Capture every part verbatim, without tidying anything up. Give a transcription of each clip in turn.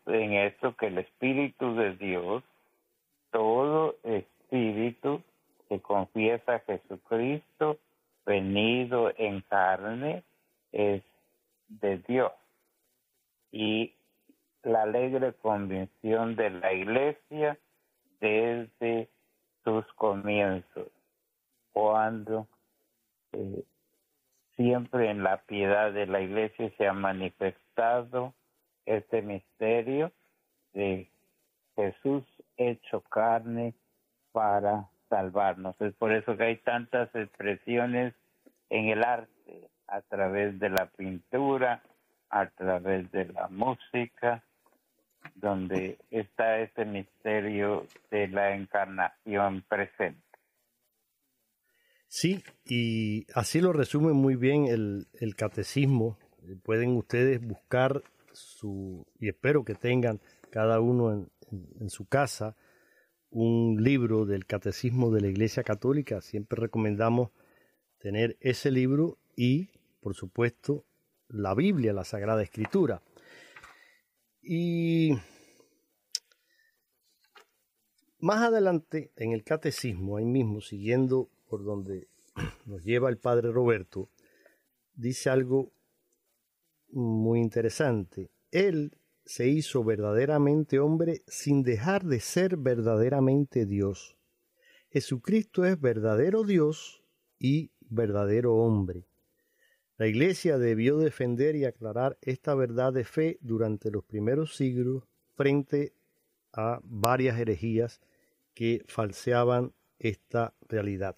en esto que el Espíritu de Dios, todo espíritu que confiesa a Jesucristo venido en carne, es de Dios. Y la alegre convicción de la Iglesia desde sus comienzos, cuando eh, siempre en la piedad de la Iglesia se ha manifestado este misterio de Jesús hecho carne para salvarnos. Es por eso que hay tantas expresiones en el arte, a través de la pintura, a través de la música, donde está ese misterio de la encarnación presente. Sí, y así lo resume muy bien el, el catecismo. Pueden ustedes buscar su, y espero que tengan cada uno en, en, en su casa, un libro del Catecismo de la Iglesia Católica. Siempre recomendamos tener ese libro y, por supuesto, la Biblia, la Sagrada Escritura. Y más adelante en el Catecismo, ahí mismo, siguiendo por donde nos lleva el Padre Roberto, dice algo muy interesante. Él se hizo verdaderamente hombre sin dejar de ser verdaderamente Dios. Jesucristo es verdadero Dios y verdadero hombre. La Iglesia debió defender y aclarar esta verdad de fe durante los primeros siglos frente a varias herejías que falseaban esta realidad.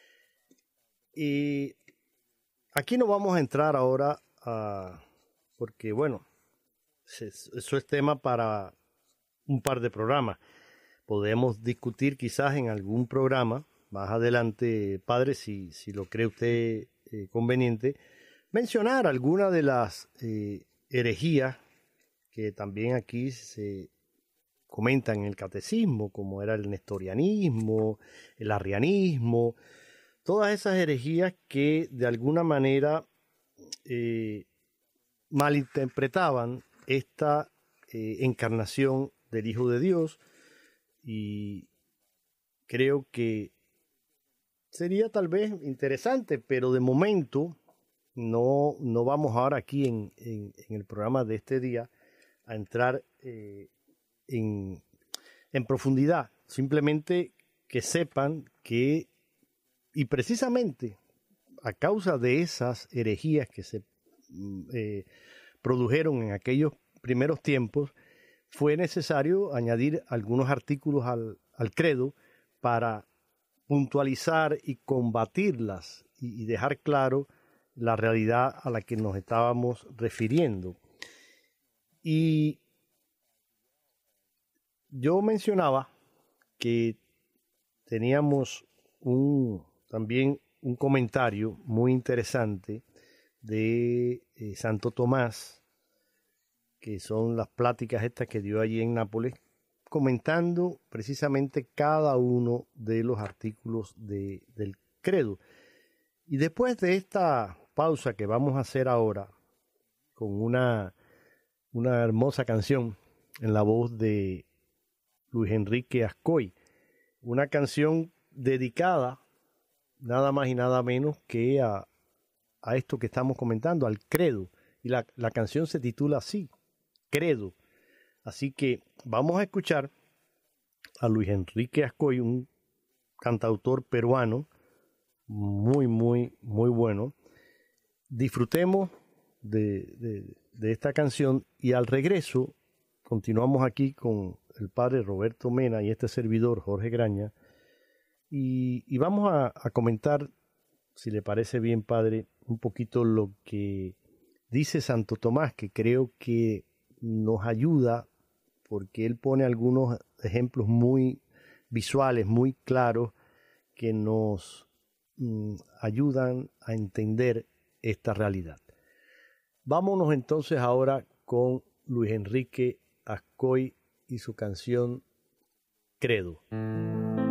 Y aquí no vamos a entrar ahora a, porque bueno, eso es tema para un par de programas. Podemos discutir quizás en algún programa más adelante, padre, si, si lo cree usted eh, conveniente, mencionar alguna de las eh, herejías que también aquí se comentan en el catecismo, como era el nestorianismo, el arrianismo, todas esas herejías que de alguna manera eh, malinterpretaban esta eh, encarnación del Hijo de Dios, y creo que sería tal vez interesante, pero de momento no, no vamos ahora aquí en, en, en el programa de este día a entrar eh, en, en profundidad, simplemente que sepan que, y precisamente a causa de esas herejías que se eh, produjeron en aquellos primeros tiempos, fue necesario añadir algunos artículos al, al credo para puntualizar y combatirlas y, y dejar claro la realidad a la que nos estábamos refiriendo. Y yo mencionaba que teníamos un, también un comentario muy interesante de eh, Santo Tomás, que son las pláticas estas que dio allí en Nápoles, comentando precisamente cada uno de los artículos de, del credo. Y después de esta pausa que vamos a hacer ahora, con una, una hermosa canción en la voz de Luis Enrique Ascoy, una canción dedicada nada más y nada menos que a, a esto que estamos comentando, al credo. Y la, la canción se titula así, Credo. Así que vamos a escuchar a Luis Enrique Ascoy, un cantautor peruano muy, muy, muy bueno. Disfrutemos de, de, de esta canción y al regreso continuamos aquí con el padre Roberto Mena y este servidor Jorge Graña y, y vamos a, a comentar, si le parece bien, padre, un poquito lo que dice Santo Tomás, que creo que nos ayuda porque él pone algunos ejemplos muy visuales, muy claros, que nos mm, ayudan a entender esta realidad. Vámonos entonces ahora con Luis Enrique Ascoy y su canción Credo.